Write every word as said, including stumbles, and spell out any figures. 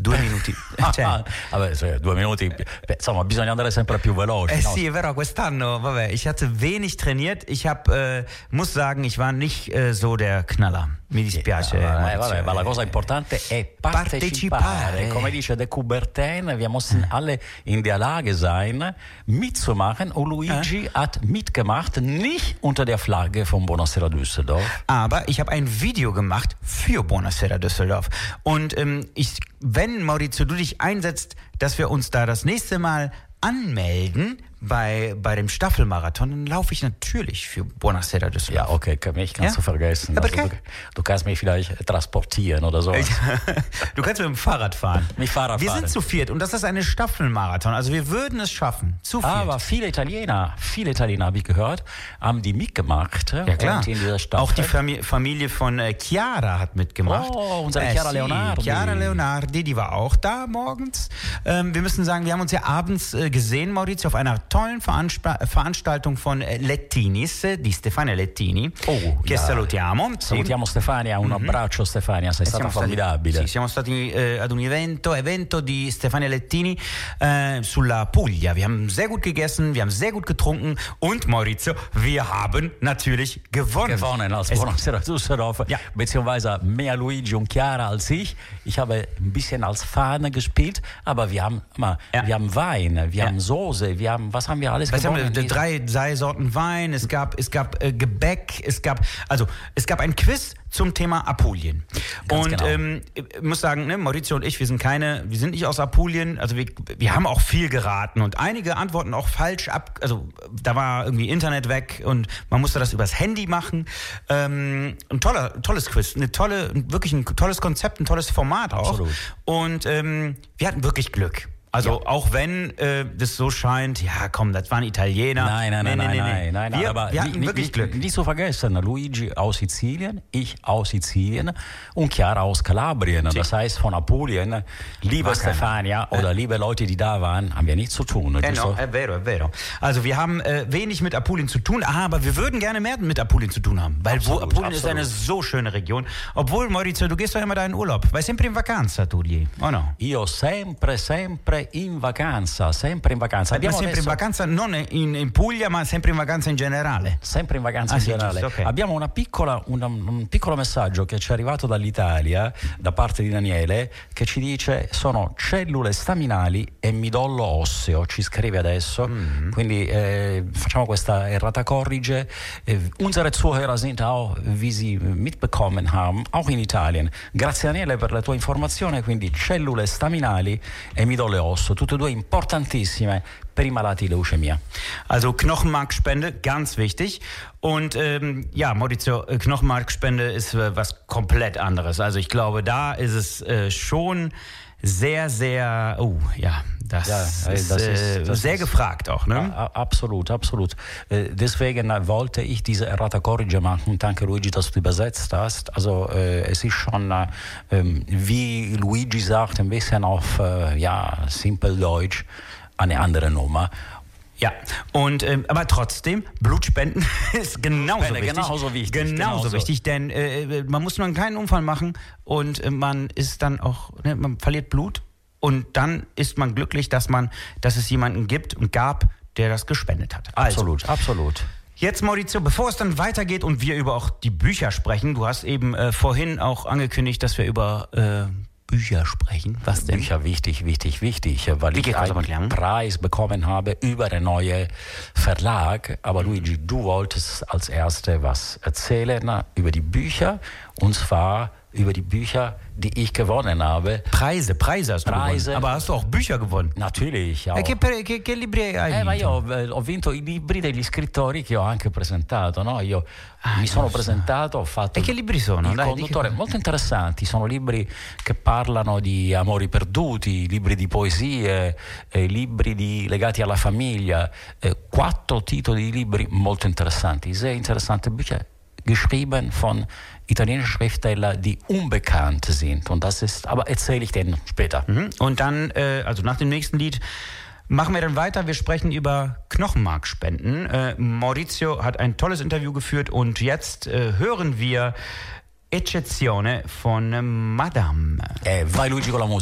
Due minuti. Cioè. Vabbè, cioè, due minuti, beh, insomma, bisogna andare sempre più veloci. Eh no? sì, è vero, quest'anno, vabbè, ich hatte wenig trainiert. Ich hab, äh, muss sagen, ich war nicht äh, so der Knaller. Mi dispiace. Sì, vabbè, vabbè, ma la cosa importante è partecipare. partecipare. Come dice De Coubertin, wir mussten alle in der Lage sein, mitzumachen. Und Luigi äh? hat mitgemacht, nicht unter der Flagge von Buonasera Düsseldorf. Aber ich habe ein Video gemacht für Buonasera Düsseldorf. Und ähm, ich, wenn, Maurizio, du dich einsetzt, dass wir uns da das nächste Mal anmelden bei, bei dem Staffelmarathon, dann laufe ich natürlich für Buonasera Düsseldorf. Ja, okay, mich kannst ja? du vergessen. Aber also, du, du kannst mich vielleicht transportieren oder so. Du kannst mit dem Fahrrad fahren. Mit Fahrrad wir fahren. sind zu viert und das ist eine Staffelmarathon. Also wir würden es schaffen. Zu viert. Aber viele Italiener, viele Italiener habe ich gehört, haben die mitgemacht. Ja klar. In dieser Staffel. Auch die Fam- Familie von äh, Chiara hat mitgemacht. Oh, unsere äh, Chiara sì, Leonardi. Chiara Leonardi, die war auch da morgens. Ähm, wir müssen sagen, wir haben uns ja abends äh, gesehen, Maurizio, auf einer tollen Veranstaltung Veranstaltung von Lettinis, di Stefania Lettini, oh, che ja. salutiamo. Salutiamo Stefania, un mm-hmm. abbraccio Stefania, sei e stata stati, formidabile. Sì, siamo stati äh, ad un evento, evento di Stefania Lettini äh, sulla Puglia. Wir haben sehr gut gegessen, wir haben sehr gut getrunken und Maurizio, wir haben natürlich gewonnen. Gewonnen als Buonasera Düsseldorf, ja. beziehungsweise mehr Luigi und Chiara als ich. Ich habe ein bisschen als Fahne gespielt, aber wir haben, mal, ja. wir haben Wein, wir ja. haben Soße, wir haben, was haben wir alles was gewonnen? Haben wir, drei, drei Sorten Wein, es gab, es gab äh, Gebäck, es gab, also es gab ein Quiz zum Thema Apulien. Ganz und genau. ähm, ich muss sagen, ne, Maurizio und ich, wir sind keine, wir sind nicht aus Apulien, also wir, wir haben auch viel geraten und einige Antworten auch falsch ab, also da war irgendwie Internet weg und man musste das übers Handy machen. Ähm, ein toller, tolles Quiz, eine tolle, wirklich ein tolles Konzept, ein tolles Format auch. Absolut. Und ähm, wir hatten wirklich Glück. Also ja. auch wenn äh, das so scheint, ja komm, das waren Italiener. Nein, nein, nee, nein, nee, nein, nee. nein, nein. Wir, Aber wir hatten nicht, wirklich nicht, Glück. Nicht zu vergessen, Luigi aus Sizilien, ich aus Sizilien und Chiara aus Kalabrien. Sì. Das heißt von Apulien, liebe War Stefania keiner. oder äh. liebe Leute, die da waren, haben wir nichts zu tun. Eh no, è vero, è vero. Also wir haben äh, wenig mit Apulien zu tun, aber wir würden gerne mehr mit Apulien zu tun haben, weil Absolut, Apulien absolut. ist eine so schöne Region. Obwohl, Maurizio, du gehst doch immer da in Urlaub. Vai sempre in vacanza, tu lì, o no? Io sempre, sempre in vacanza, sempre in vacanza. Abbiamo Abbiamo sempre adesso... in vacanza, non in, in Puglia, ma sempre in vacanza in generale. Sempre in vacanza Ah, in sì, generale. giusto, okay. Abbiamo una piccola, una, un piccolo messaggio che ci è arrivato dall'Italia da parte di Daniele che ci dice sono cellule staminali e midollo osseo, ci scrive adesso. Mm-hmm. Quindi eh, facciamo questa errata corrige. Eh, unsere Zuhörer sind auch, wie sie mitbekommen haben, auch in Italien. Grazie Daniele per la tua informazione. Quindi cellule staminali e midollo osseo, tutte e due importantissime per i malati di leucemia. Also Knochenmarkspende, ganz wichtig. Und ähm, ja, Maurizio, Knochenmarkspende ist äh, was komplett anderes. Also ich glaube, da ist es äh, schon sehr, sehr, oh ja, das, ja, ist, das äh, ist das sehr ist, gefragt auch, ne? Ja, absolut, absolut. Äh, deswegen wollte ich diese Errata Corrige machen. Danke Luigi, dass du übersetzt hast. Also äh, es ist schon, äh, wie Luigi sagt, ein bisschen auf äh, ja, simpel Deutsch, eine andere Nummer. Ja, und ähm, aber trotzdem, Blutspenden ist genauso Spende, wichtig. Genauso wichtig. Genauso, genauso. wichtig, denn äh, man muss nur einen kleinen Unfall machen und äh, man ist dann auch, ne, man verliert Blut und dann ist man glücklich, dass man, dass es jemanden gibt und gab, der das gespendet hat. Also, absolut, absolut. Jetzt, Maurizio, bevor es dann weitergeht und wir über auch die Bücher sprechen, du hast eben äh, vorhin auch angekündigt, dass wir über äh, Bücher sprechen. Was denn? Bücher wichtig, wichtig, wichtig, weil ich einen Preis bekommen habe über den neuen Verlag. Aber Luigi, du wolltest als Erste was erzählen über die Bücher, und zwar über die Bücher, die ich gewonnen habe. Preise, Preise hast du Preise. gewonnen. Aber hast du auch Bücher gewonnen? Natürlich, ja. E che, che, che libri hai eh, vinto? ma io eh, ho vinto i libri degli scrittori che ho anche presentato, no? Io ah, mi sono so. presentato, ho fatto... E che libri sono? Il Dai, conduttore, che... molto interessanti, sono libri che parlano di amori perduti, libri di poesie, eh, libri di, legati alla famiglia, eh, quattro titoli di libri molto interessanti, sehr interessante Bücher, geschrieben von italienischen Schriftsteller, die unbekannt sind. Und das ist, aber erzähle ich denen später. Mhm. Und dann, äh, also nach dem nächsten Lied, machen wir dann weiter. Wir sprechen über Knochenmarkspenden. Äh, Maurizio hat ein tolles Interview geführt und jetzt äh, hören wir Eccezione von Madame. Eh, vai Luigi con la musica.